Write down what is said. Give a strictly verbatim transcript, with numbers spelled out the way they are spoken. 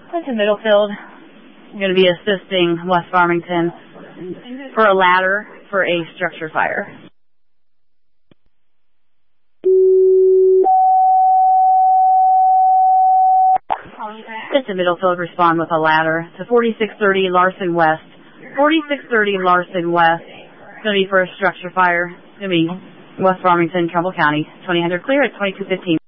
Clinton Middlefield. I'm going to be assisting West Farmington for a ladder for a structure fire. Clinton Middlefield, respond with a ladder to forty-six thirty Larson West. forty-six thirty Larson West. It's going to be for a structure fire. It's going to be West Farmington, Trumbull County. twenty hundred clear at twenty-two fifteen.